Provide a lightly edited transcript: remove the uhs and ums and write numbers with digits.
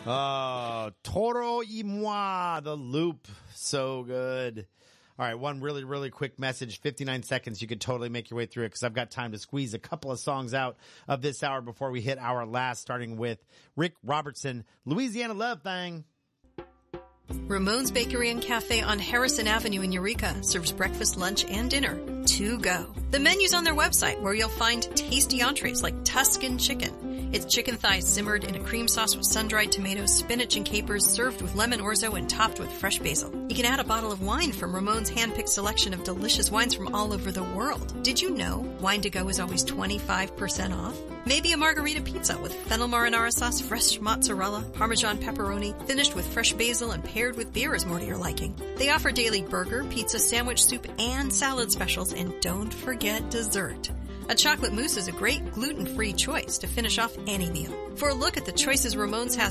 Toro y moi, The Loop. So good. All right, one really, really quick message, 59 seconds. You could totally make your way through it because I've got time to squeeze a couple of songs out of this hour before we hit our last, starting with Rick Robertson, Louisiana Love Thing. Ramon's Bakery and Cafe on Harrison Avenue in Eureka serves breakfast, lunch, and dinner to go. The menu's on their website, where you'll find tasty entrees like Tuscan chicken. It's chicken thighs simmered in a cream sauce with sun-dried tomatoes, spinach, and capers, served with lemon orzo and topped with fresh basil. You can add a bottle of wine from Ramon's hand-picked selection of delicious wines from all over the world. Did you know wine to go is always 25% off? Maybe a margarita pizza with fennel marinara sauce, fresh mozzarella, Parmesan pepperoni, finished with fresh basil and paired with beer is more to your liking. They offer daily burger, pizza, sandwich, soup, and salad specials, and don't forget dessert. A chocolate mousse is a great gluten-free choice to finish off any meal. For a look at the choices Ramon's has